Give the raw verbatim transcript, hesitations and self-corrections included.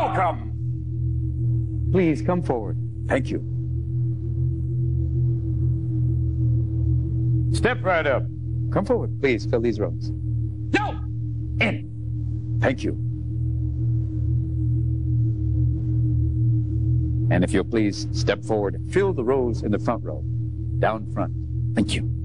Welcome. Please come forward. Thank you. Step right up. Come forward, please. Fill these rows. No! In. Thank you. And if you'll please step forward, fill the rows in the front row. Down front. Thank you.